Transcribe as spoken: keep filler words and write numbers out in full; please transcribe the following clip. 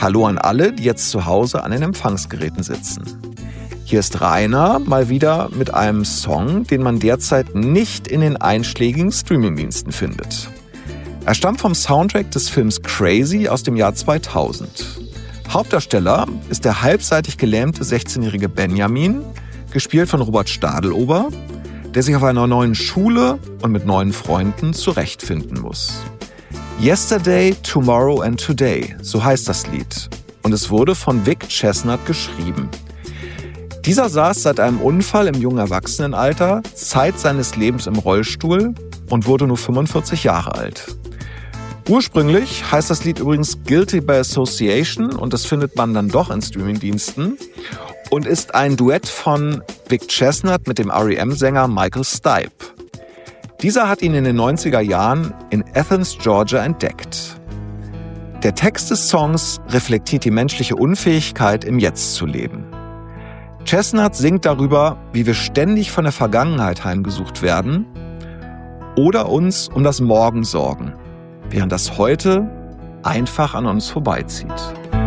Hallo an alle, die jetzt zu Hause an den Empfangsgeräten sitzen. Hier ist Rainer mal wieder mit einem Song, den man derzeit nicht in den einschlägigen Streamingdiensten findet. Er stammt vom Soundtrack des Films Crazy aus dem Jahr zweitausend. Hauptdarsteller ist der halbseitig gelähmte sechzehnjährige Benjamin, gespielt von Robert Stadelober, der sich auf einer neuen Schule und mit neuen Freunden zurechtfinden muss. Yesterday, Tomorrow and Today, so heißt das Lied. Und es wurde von Vic Chesnutt geschrieben. Dieser saß seit einem Unfall im jungen Erwachsenenalter, Zeit seines Lebens im Rollstuhl und wurde nur fünfundvierzig Jahre alt. Ursprünglich heißt das Lied übrigens Guilty by Association und das findet man dann doch in Streamingdiensten und ist ein Duett von Vic Chesnutt mit dem R E M-Sänger Michael Stipe. Dieser hat ihn in den neunziger Jahren in Athens, Georgia entdeckt. Der Text des Songs reflektiert die menschliche Unfähigkeit, im Jetzt zu leben. Chesnutt singt darüber, wie wir ständig von der Vergangenheit heimgesucht werden oder uns um das Morgen sorgen, während das Heute einfach an uns vorbeizieht.